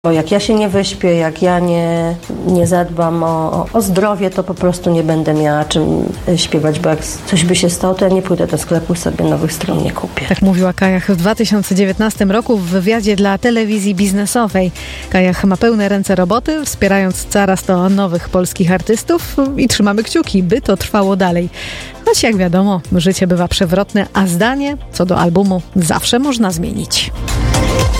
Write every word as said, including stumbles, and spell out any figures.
Bo jak ja się nie wyśpię, jak ja nie, nie zadbam o, o zdrowie, to po prostu nie będę miała czym śpiewać, bo jak coś by się stało, to ja nie pójdę do sklepu i sobie nowych stron nie kupię. Tak mówiła Kajach w dwa tysiące dziewiętnastym roku w wywiadzie dla telewizji biznesowej. Kajach ma pełne ręce roboty, wspierając coraz to nowych polskich artystów i trzymamy kciuki, by to trwało dalej. Choć jak wiadomo, życie bywa przewrotne, a zdanie co do albumu zawsze można zmienić.